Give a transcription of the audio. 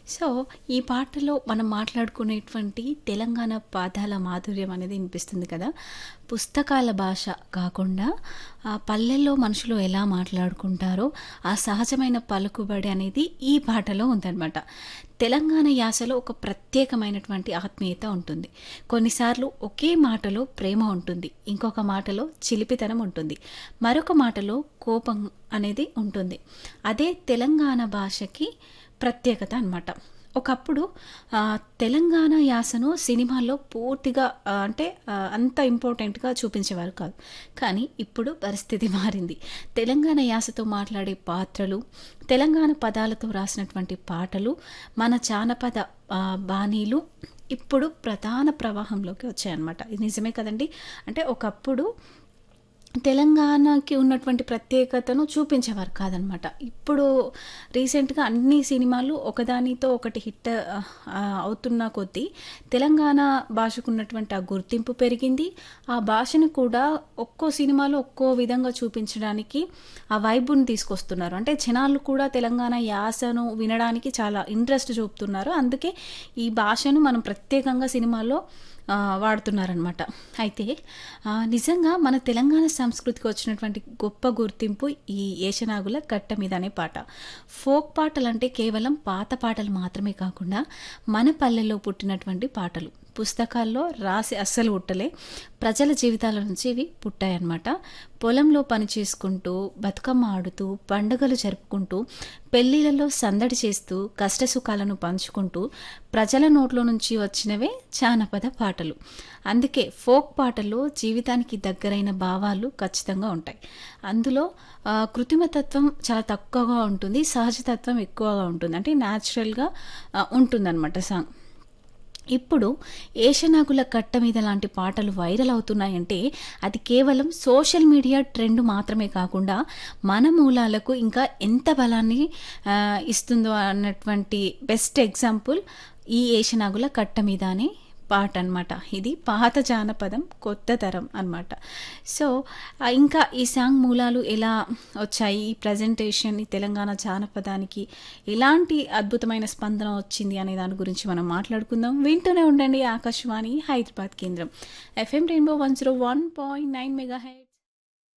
So, ఈ పాటలో మనం మాట్లాడుకునేటువంటి తెలంగాణ పదాల మాధుర్యం అనేది వినిపిస్తుంది కదా! పుస్తకాల భాష కాకుండా పల్లెల్లో మనుషులు ఎలా మాట్లాడుకుంటారో, ఆ సహజమైన పలుకుబడి అనేది ఈ పాటలో ఉందనమాట. తెలంగాణ యాసలో ఒక ప్రత్యేకమైనటువంటి ఆత్మీయత ఉంటుంది. కొన్నిసార్లు ఒకే మాటలో ప్రేమ ఉంటుంది. ఇంకొక మాటలో చిలిపితనం ఉంటుంది. మరొక మాటలో కోపం అనేది ఉంటుంది. అదే తెలంగాణ భాషకి ప్రత్యేకత అనమాట. ఒకప్పుడు తెలంగాణ యాసను సినిమాల్లో పూర్తిగా అంత ఇంపార్టెంట్‌గా చూపించేవారు కాదు. కానీ ఇప్పుడు పరిస్థితి మారింది. తెలంగాణ యాసతో మాట్లాడే పాత్రలు, తెలంగాణ పదాలతో రాసినటువంటి పాటలు, మన జానపద బాణీలు ఇప్పుడు ప్రధాన ప్రవాహంలోకి వచ్చాయన్నమాట. ఇది నిజమే కదండీ! అంటే ఒకప్పుడు తెలంగాణకి ఉన్నటువంటి ప్రత్యేకతను చూపించేవారు కాదనమాట. ఇప్పుడు రీసెంట్‌గా అన్ని సినిమాలు ఒకదానితో ఒకటి హిట్ అవుతున్న కొద్దీ తెలంగాణ భాషకున్నటువంటి ఆ గుర్తింపు పెరిగింది. ఆ భాషను కూడా ఒక్కో సినిమాలో ఒక్కో విధంగా చూపించడానికి ఆ వైబుని తీసుకొస్తున్నారు. అంటే జనాలు కూడా తెలంగాణ యాసను వినడానికి చాలా ఇంట్రెస్ట్ చూపుతున్నారు. అందుకే ఈ భాషను మనం ప్రత్యేకంగా సినిమాల్లో వాడుతున్నారనమాట. అయితే నిజంగా మన తెలంగాణ సంస్కృతికి వచ్చినటువంటి గొప్ప గుర్తింపు ఈ ఏషనాగుల కట్ట మీద అనే పాట. ఫోక్ పాటలంటే కేవలం పాత పాటలు మాత్రమే కాకుండా మన పల్లెల్లో పుట్టినటువంటి పాటలు. పుస్తకాల్లో రాసి అస్సలు పుట్టలే. ప్రజల జీవితాల నుంచి ఇవి పుట్టాయన్నమాట. పొలంలో పని చేసుకుంటూ, బతుకమ్మ ఆడుతూ, పండుగలు జరుపుకుంటూ, పెళ్ళిళ్ళలో సందడి చేస్తూ, కష్టసుఖాలను పంచుకుంటూ ప్రజల నోట్లో నుంచి వచ్చినవే జానపద పాటలు. అందుకే ఫోక్ పాటల్లో జీవితానికి దగ్గరైన భావాలు ఖచ్చితంగా ఉంటాయి. అందులో కృత్రిమతత్వం చాలా తక్కువగా ఉంటుంది. సహజతత్వం ఎక్కువగా ఉంటుంది. అంటే న్యాచురల్‌గా ఉంటుందన్నమాట సాంగ్. ఇప్పుడు ఏషనాగుల కట్ట మీద లాంటి పాటలు వైరల్ అవుతున్నాయంటే అది కేవలం సోషల్ మీడియా ట్రెండ్ మాత్రమే కాకుండా మన మూలాలకు ఇంకా ఎంత బలాన్ని ఇస్తుందో అన్నటువంటి బెస్ట్ ఎగ్జాంపుల్ ఈ ఏషనాగుల కట్ట మీద అనే పాట అనమాట. ఇది పాత జానపదం కొత్త తరం అనమాట. సో, ఇంకా ఈ సాంగ్ మూలాలు ఎలా వచ్చాయి, ఈ ప్రజెంటేషన్ ఈ తెలంగాణ జానపదానికి ఎలాంటి అద్భుతమైన స్పందన వచ్చింది అనే దాని గురించి మనం మాట్లాడుకుందాం. వింటూనే ఉండండి ఆకాశవాణి హైదరాబాద్ కేంద్రం. FM rainbow 101.9 megahertz.